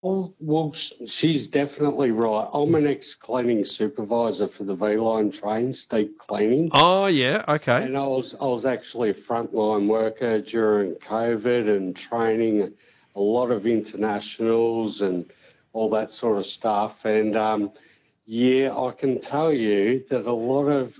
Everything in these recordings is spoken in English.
Oh, well, she's definitely right. I'm an ex-cleaning supervisor for the V-Line trains, deep cleaning. Oh, yeah, okay. And I was actually a frontline worker during COVID and training a lot of internationals and all that sort of stuff. And yeah, I can tell you that a lot of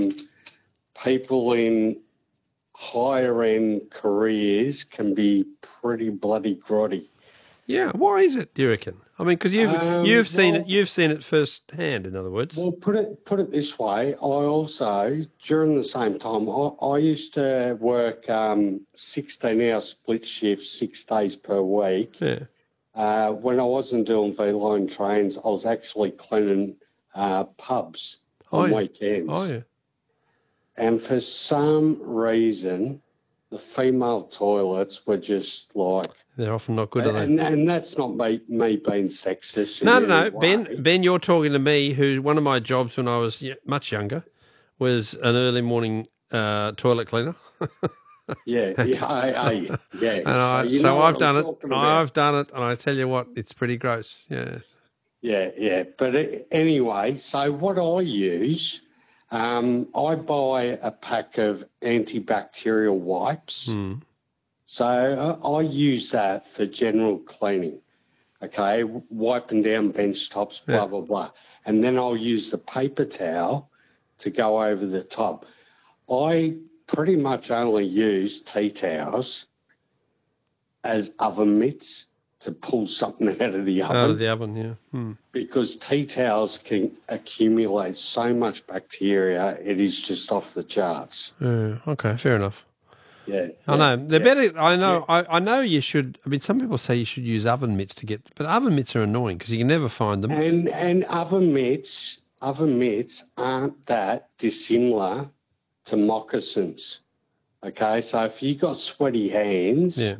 people in higher end careers can be pretty bloody grotty. Yeah, why is it, do you reckon? I mean, because Well, you've seen it firsthand, in other words. Well, put it this way. I also, during the same time, I used to work 16-hour split shifts, 6 days per week. Yeah. When I wasn't doing V-Line trains, I was actually cleaning pubs Oh, on yeah. weekends. Oh, yeah. And for some reason, the female toilets were just like, They're often not good, are they? and that's not me being sexist in No, no, any no. way. Ben, you're talking to me, who one of my jobs when I was much younger was an early morning toilet cleaner. Yeah, yeah. And So you so know what I've I'm done it. talking about. I've done it, and I tell you what, it's pretty gross. Yeah. Yeah. But anyway, so what I use, I buy a pack of antibacterial wipes. Hmm. So I use that for general cleaning. Okay, wiping down bench tops, blah Yeah. blah blah, and then I'll use the paper towel to go over the top. I pretty much only use tea towels as oven mitts to pull something out of the Out of oven the oven. Yeah. Hmm. because tea towels can accumulate so much bacteria, it is just off the charts. Yeah. Okay. Fair enough. Yeah, I know they're yeah, better. I yeah. know. I know you should. I mean, some people say you should use oven mitts to get, but oven mitts are annoying because you can never find them. And oven mitts aren't that dissimilar to moccasins. Okay, so if you got sweaty hands, Yeah.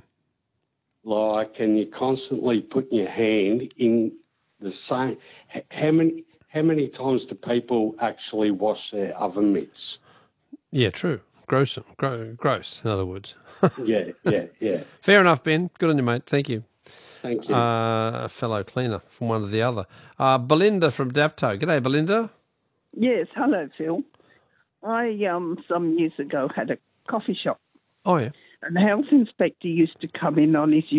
and you're constantly putting your hand in the same, how many times do people actually wash their oven mitts? Yeah. True. Gross. Gross. In other words. Yeah. Fair enough, Ben. Good on you, mate. Thank you. Thank you. A fellow cleaner from one to the other. Belinda from Dapto. G'day, Belinda. Yes, hello, Phil. I some years ago had a coffee shop, Oh, yeah. and the health inspector used to come in on his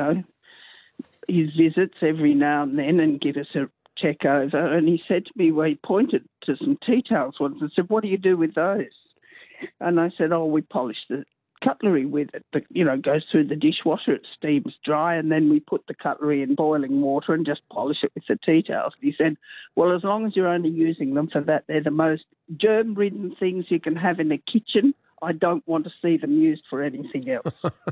his visits every now and then and give us a check over. And he said to me, well, he pointed to some tea towels once and said, "What do you do with those?" And I said, "Oh, we polish the cutlery with it. But, goes through the dishwasher, it steams dry, and then we put the cutlery in boiling water and just polish it with the tea towels." He said, "Well, as long as you're only using them for that, they're the most germ-ridden things you can have in a kitchen. I don't want to see them used for anything else."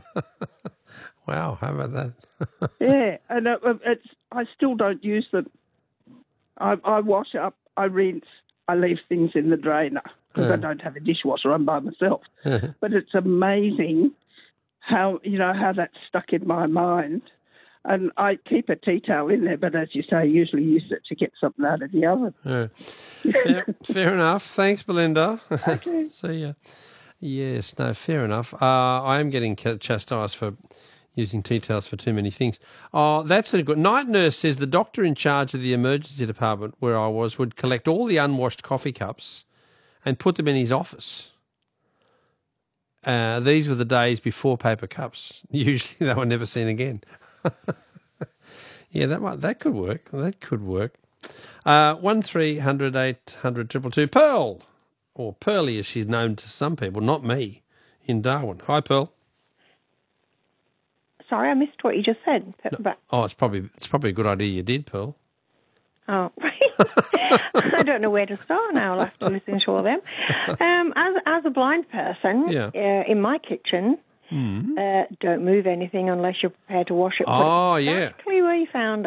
Wow, how about that? Yeah, and I still don't use them. I wash up, I rinse, I leave things in the drainer because I don't have a dishwasher. I'm by myself. But it's amazing how that's stuck in my mind. And I keep a tea towel in there, but as you say, I usually use it to get something out of the oven. Fair enough. Thanks, Belinda. Okay. See ya. Yes, no, fair enough. I am getting chastised for using tea towels for too many things. Oh, that's a good... Night nurse says the doctor in charge of the emergency department where I was would collect all the unwashed coffee cups and put them in his office. These were the days before paper cups. Usually they were never seen again. Yeah, that could work. That could work. 1300 800 222. Pearl, or Pearly as she's known to some people, not me, in Darwin. Hi, Pearl. Sorry, I missed what you just said. But, Oh, it's probably a good idea you did, Pearl. oh, I don't know where to start now. I'll have to listen to all of them. As a blind person, Yeah. In my kitchen, don't move anything unless you're prepared to wash it. Oh, yeah. Exactly where you found